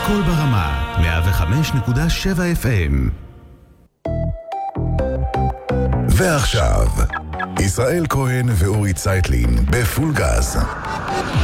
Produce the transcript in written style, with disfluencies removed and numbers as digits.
הכל ברמה, 105.7 FM. ועכשיו, ישראל כהן ואורי צייטלין בפול גז.